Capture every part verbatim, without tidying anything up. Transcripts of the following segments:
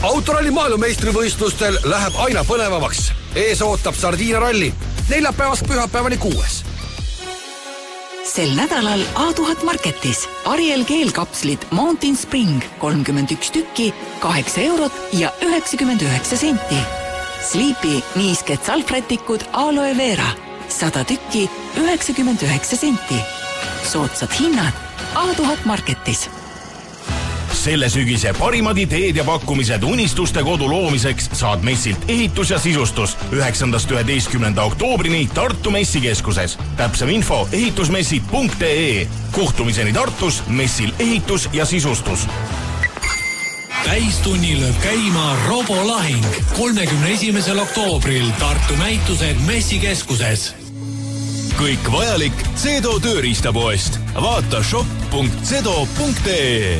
Autoralli maailmameistrivõistlustel läheb aina põnevamaks. Ees ootab Sardiina ralli. Neljapäevast pühapäevani kuues. Sel nädalal A tuhat Marketis Ariel keelkapslid Mountain Spring kolmkümmend üks tükki, kaheksa eurot ja üheksakümmend üheksa senti. Sleepy niisked salvrätikud Aloe Vera sada tükki, üheksakümmend üheksa senti. Soodsad hinnad A tuhat Marketis. Selle sügise parimad ideed ja pakkumised unistuste kodu loomiseks saad messilt ehitus ja sisustus üheksandast üheteistkümnenda oktoobrini Tartu messikeskuses. Täpsem info ehitusmessid punkt ee. Kohtumiseni Tartus messil ehitus ja sisustus. Täistunnil lööb käima Robolahing kolmekümne esimesel oktoobril Tartu näitused messikeskuses. Kõik vajalik Zedo tööriistapoest. Vaata shop punkt zedo punkt ee.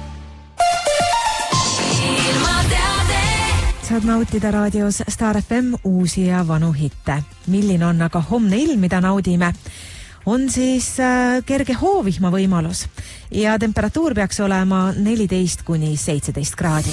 Saad nautida raadios Star F M uusi ja vanu hitte. Milline on aga homne ilm, mida naudime? On siis äh, kerge hoovihma võimalus ja temperatuur peaks olema neliteist kuni seitseteist kraadi.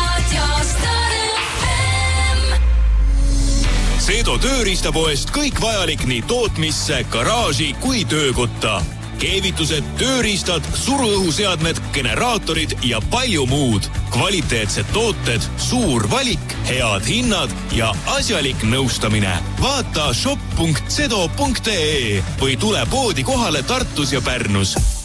Zedo tööriistapoest kõik vajalik nii tootmisse, garaaži kui töökotta. Keevitused, tööriistad, suruõhuseadmed, generaatorid ja palju muud. Kvaliteetsed tooted, suur valik, head hinnad ja asjalik nõustamine. Vaata shop punkt zedo punkt ee või tule poodi kohale Tartus ja Pärnus.